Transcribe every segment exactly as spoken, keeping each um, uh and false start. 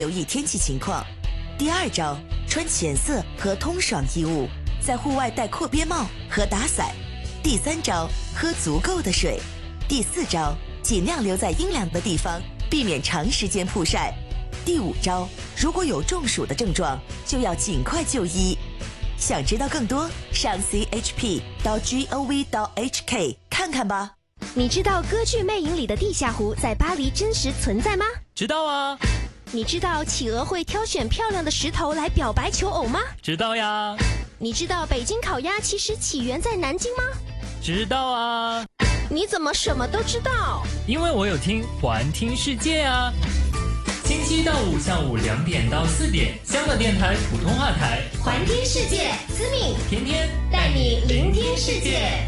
留意天气情况。第二招，穿浅色和通爽衣物，在户外戴阔边帽和打伞。第三招，喝足够的水。第四招，尽量留在阴凉的地方，避免长时间曝晒。第五招，如果有中暑的症状，就要尽快就医。想知道更多，上 c h p 到 gov 到 h k 看看吧。 你知道歌剧《魅影》里的地下湖在巴黎真实存在吗？ 知道啊。 你知道企鹅会挑选漂亮的石头来表白求偶吗？ 知道呀。 你知道北京烤鸭其实起源在南京吗？ 知道啊。 你怎么什么都知道？ 因为我有听环听世界啊。星期一到五下午两点到四点，香港电台普通话台环听世界，思敏天天带你聆听世界。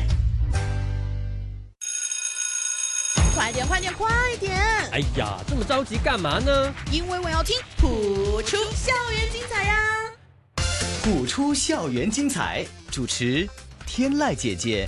快点快点快点！ 哎呀，这么着急干嘛呢？ 因为我要听谱出校园精彩呀！ 谱出校园精彩，主持天籁姐姐。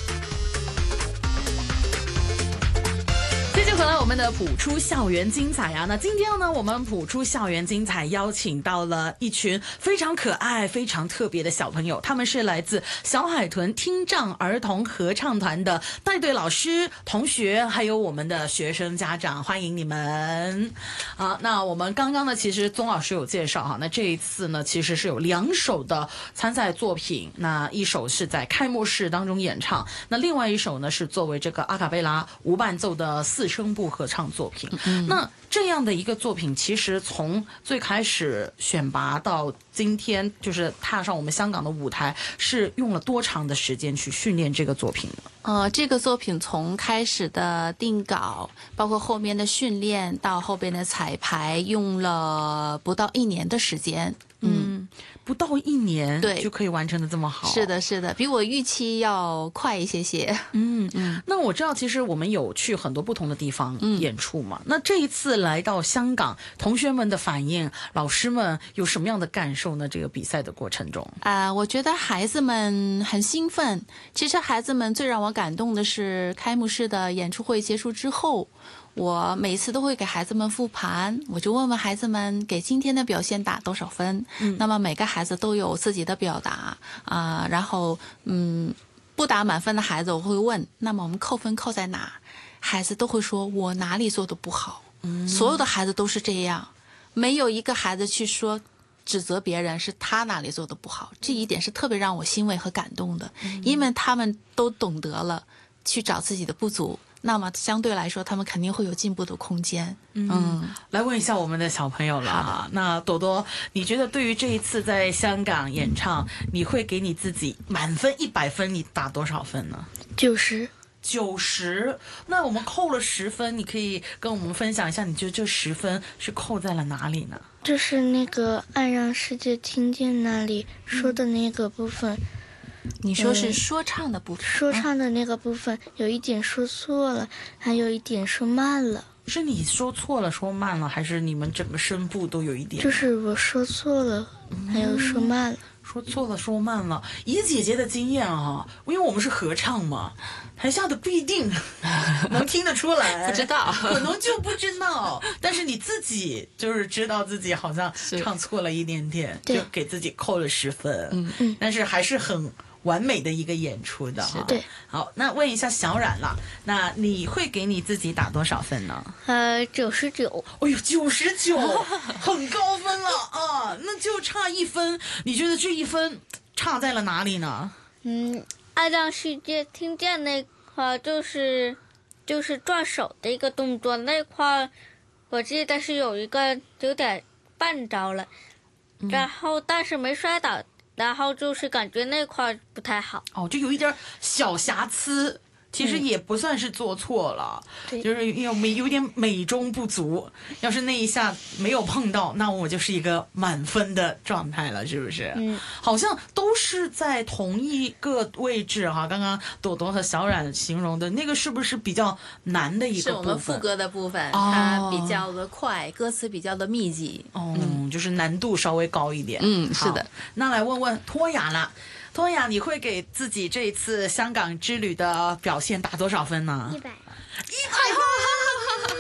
继续回来我们的谱出校园精彩啊！那今天呢，我们谱出校园精彩邀请到了一群非常可爱、非常特别的小朋友，他们是来自小海豚听障儿童合唱团的带队老师、同学，还有我们的学生家长，欢迎你们！啊，那我们刚刚呢，其实宗老师有介绍哈，那这一次呢，其实是有两首的参赛作品，那一首是在开幕式当中演唱，那另外一首呢是作为这个阿卡贝拉无伴奏的四声部合唱作品。嗯、那这样的一个作品，其实从最开始选拔到今天，就是踏上我们香港的舞台，是用了多长的时间去训练这个作品呢？ 呃，这个作品从开始的定稿，包括后面的训练，到后边的彩排，用了不到一年的时间。 嗯，不到一年对就可以完成的这么好。 是的，是的，比我预期要快一些些。 嗯嗯。那我知道，其实我们有去很多不同的地方演出嘛。嗯、那这一次来到香港，同学们的反应，老师们有什么样的感受呢？这个比赛的过程中啊、呃，我觉得孩子们很兴奋。其实孩子们最让我感动的是开幕式的演出会结束之后。我每次都会给孩子们复盘，我就问问孩子们给今天的表现打多少分。嗯，那么每个孩子都有自己的表达啊、呃，然后嗯，不打满分的孩子我会问，那么我们扣分扣在哪？孩子都会说我哪里做的不好。嗯，所有的孩子都是这样，没有一个孩子去说指责别人是他哪里做的不好，这一点是特别让我欣慰和感动的，嗯、因为他们都懂得了去找自己的不足。那么相对来说他们肯定会有进步的空间。 嗯, 嗯来问一下我们的小朋友了啊，那朵朵你觉得对于这一次在香港演唱，你会给你自己满分一百分你打多少分呢？ 九十。 九十。那我们扣了十分，你可以跟我们分享一下，你觉得这十分是扣在了哪里呢？ 就是那个爱让世界听见那里说的那个部分。嗯你说是说唱的部分、 嗯、说唱的那个部分有一点说错了，还有一点说慢了。 是你说错了说慢了，还是你们整个声部都有一点？ 就是我说错了、嗯、还有说慢了。 说错了说慢了。以姐姐的经验啊，因为我们是合唱嘛，台下的不一定能听得出来不知道可能就不知道，但是你自己就是知道自己好像唱错了一点点，就给自己扣了十分。嗯嗯，但是还是很完美的一个演出的哈。 对， 好，那问一下小冉了，那你会给你自己打多少分呢？ 呃，九十九。 哎呦，九十九，很高分了啊！那就差一分，你觉得这一分差在了哪里呢？ 嗯，爱让世界听见那块就是就是转手的一个动作那块，我记得是有一个有点绊着了，嗯、然后但是没摔倒。然后就是感觉那块不太好哦，就有一点小瑕疵，其实也不算是做错了，嗯、就是有有点美中不足。要是那一下没有碰到，那我就是一个满分的状态了，是不是？嗯，好像都是在同一个位置哈。刚刚朵朵和小冉形容的那个是不是比较难的一个部分？ 是我们副歌的部分，哦、它比较的快，歌词比较的密集， 哦、嗯，就是难度稍微高一点。 嗯，是的。那来问问托雅了。托雅，你会给自己这一次香港之旅的表现打多少分呢？ 一百， 一百分， 好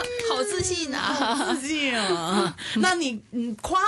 自信啊， 好自信啊！那你嗯夸